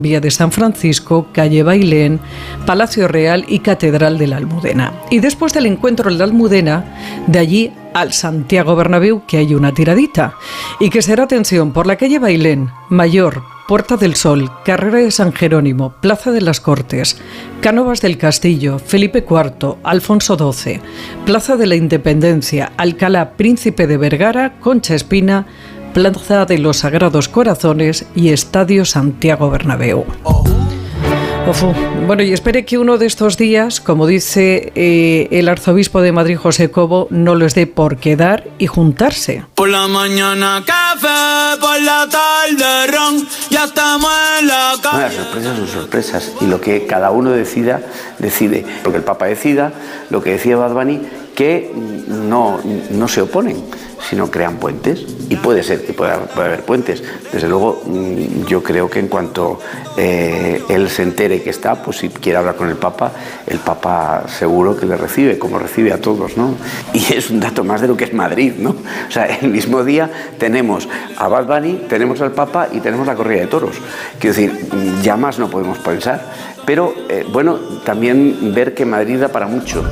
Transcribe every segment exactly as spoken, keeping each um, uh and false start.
Vía de San Francisco, calle Bailén, Palacio Real y Catedral de la Almudena. Y después del encuentro en la Almudena, de allí al Santiago Bernabéu, que hay una tiradita, y que será atención por la calle Bailén, Mayor, Puerta del Sol, Carrera de San Jerónimo, Plaza de las Cortes, Cánovas del Castillo, Felipe cuarto, Alfonso doce, Plaza de la Independencia, Alcalá Príncipe de Vergara, Concha Espina, Plaza de los Sagrados Corazones y Estadio Santiago Bernabéu. Ofu. Bueno, y espere que uno de estos días, como dice eh, el arzobispo de Madrid, José Cobo, no les dé por quedar y juntarse. Por la mañana café, por la tarde ron, ya estamos en la calle. Bueno, las sorpresas son sorpresas y lo que cada uno decida, decide. Lo que el Papa decida, lo que decía Bad Bunny, que no, no se oponen, sino crean puentes. Y puede ser que pueda, pueda haber puentes. Desde luego, yo creo que en cuanto eh, él se entere que está, pues si quiere hablar con el Papa, el Papa seguro que le recibe, como recibe a todos, ¿no? Y es un dato más de lo que es Madrid, ¿no? O sea, el mismo día tenemos a Bad Bunny, tenemos al Papa y tenemos la corrida de toros. Quiero decir, ya más no podemos pensar. Pero, eh, bueno, también ver que Madrid da para mucho.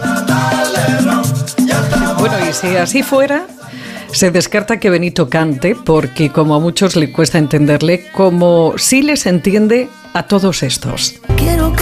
Bueno, y si así fuera, se descarta que Benito cante, porque como a muchos le cuesta entenderle, como sí les entiende a todos estos.